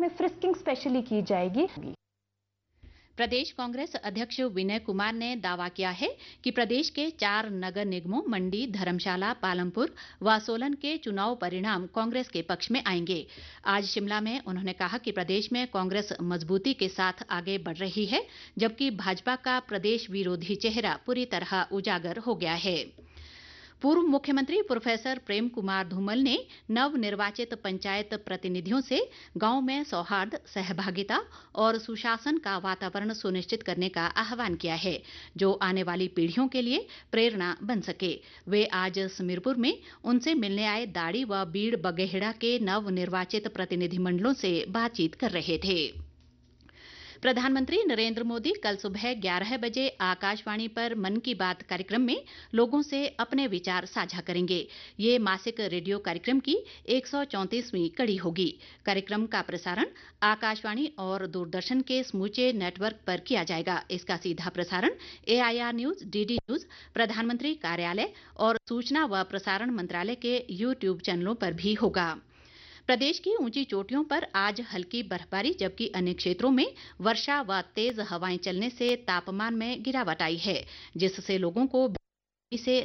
में frisking specially की जाएगी। प्रदेश कांग्रेस अध्यक्ष विनय कुमार ने दावा किया है कि प्रदेश के 4 नगर निगमों मंडी, धर्मशाला, पालमपुर व सोलन के चुनाव परिणाम कांग्रेस के पक्ष में आएंगे। आज शिमला में उन्होंने कहा कि प्रदेश में कांग्रेस मजबूती के साथ आगे बढ़ रही है, जबकि भाजपा का प्रदेश विरोधी चेहरा पूरी तरह उजागर हो गया है। पूर्व मुख्यमंत्री प्रोफेसर प्रेम कुमार धूमल ने नवनिर्वाचित पंचायत प्रतिनिधियों से गांव में सौहार्द, सहभागिता और सुशासन का वातावरण सुनिश्चित करने का आह्वान किया है, जो आने वाली पीढ़ियों के लिए प्रेरणा बन सके। वे आज समीरपुर में उनसे मिलने आए दाड़ी व बीड़ बगेहड़ा के नवनिर्वाचित प्रतिनिधिमंडलों से बातचीत कर रहे थे। प्रधानमंत्री नरेंद्र मोदी कल सुबह 11 बजे आकाशवाणी पर मन की बात कार्यक्रम में लोगों से अपने विचार साझा करेंगे। ये मासिक रेडियो कार्यक्रम की 134वीं कड़ी होगी। कार्यक्रम का प्रसारण आकाशवाणी और दूरदर्शन के समूचे नेटवर्क पर किया जाएगा। इसका सीधा प्रसारण AIR न्यूज, DD न्यूज, प्रधानमंत्री कार्यालय और सूचना व प्रसारण मंत्रालय के YouTube चैनलों पर भी होगा। प्रदेश की ऊंची चोटियों पर आज हल्की बर्फबारी, जबकि अन्य क्षेत्रों में वर्षा व तेज हवाएं चलने से तापमान में गिरावट आई है, जिससे लोगों को से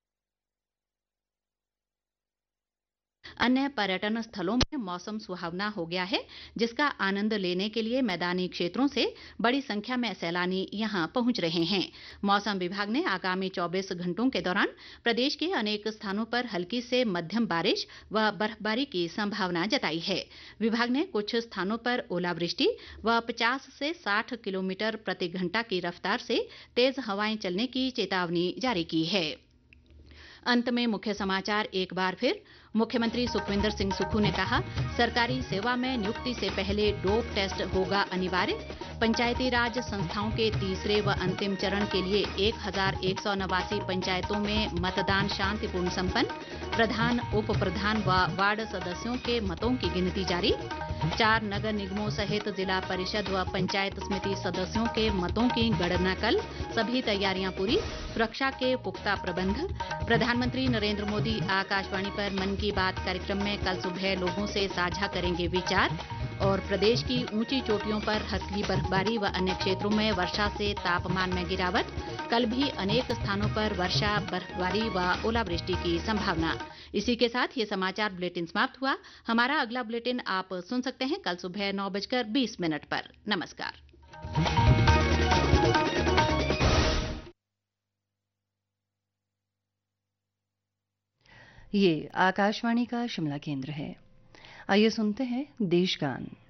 अन्य पर्यटन स्थलों में मौसम सुहावना हो गया है, जिसका आनंद लेने के लिए मैदानी क्षेत्रों से बड़ी संख्या में सैलानी यहां पहुंच रहे हैं। मौसम विभाग ने आगामी 24 घंटों के दौरान प्रदेश के अनेक स्थानों पर हल्की से मध्यम बारिश व बर्फबारी की संभावना जताई है। विभाग ने कुछ स्थानों पर ओलावृष्टि व 50 से 60 किलोमीटर प्रति घंटा की रफ्तार से तेज हवाएं चलने की चेतावनी जारी की है। अंत में मुख्य समाचार एक बार फिर। मुख्यमंत्री सुखविंदर सिंह सुक्खू ने कहा, सरकारी सेवा में नियुक्ति से पहले डोप टेस्ट होगा अनिवार्य। पंचायती राज संस्थाओं के तीसरे व अंतिम चरण के लिए 1189 पंचायतों में मतदान शांतिपूर्ण संपन्न। प्रधान, उप प्रधान व वार्ड सदस्यों के मतों की गिनती जारी। 4 नगर निगमों सहित जिला परिषद व पंचायत समिति सदस्यों के मतों की गणना कल। सभी तैयारियां पूरी, सुरक्षा के पुख्ता प्रबंध। प्रधानमंत्री नरेंद्र मोदी आकाशवाणी पर मन की बात कार्यक्रम में कल सुबह लोगों से साझा करेंगे विचार। और प्रदेश की ऊंची चोटियों पर हल्की बर्फबारी व अन्य क्षेत्रों में वर्षा से तापमान में गिरावट। कल भी अनेक स्थानों पर वर्षा, बर्फबारी व ओलावृष्टि की संभावना। इसी के साथ ये समाचार बुलेटिन समाप्त हुआ। हमारा अगला बुलेटिन आप सुन सकते हैं कल सुबह 9:20 पर। नमस्कार। ये आकाशवाणी का शिमला केंद्र है। आइए सुनते हैं देशगान।